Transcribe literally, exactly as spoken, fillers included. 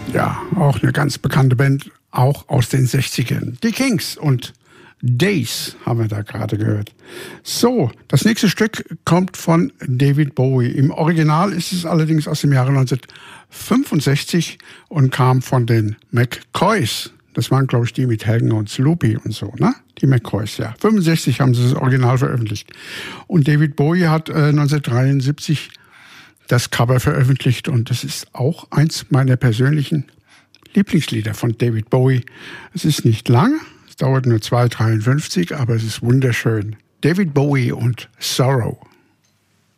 Ja, auch eine ganz bekannte Band, auch aus den sechzigern. Die Kings und Days haben wir da gerade gehört. So, das nächste Stück kommt von David Bowie. Im Original ist es allerdings aus dem Jahre neunzehnhundertfünfundsechzig und kam von den McCoys. Das waren, glaube ich, die mit Hagen und Sloopy und so, ne? Die McCoys, ja. fünfundsechzig haben sie das Original veröffentlicht. Und David Bowie hat äh, neunzehnhundertdreiundsiebzig das Cover veröffentlicht und das ist auch eins meiner persönlichen Lieblingslieder von David Bowie. Es ist nicht lang, es dauert nur zwei Komma dreiundfünfzig, aber es ist wunderschön. David Bowie und Sorrow.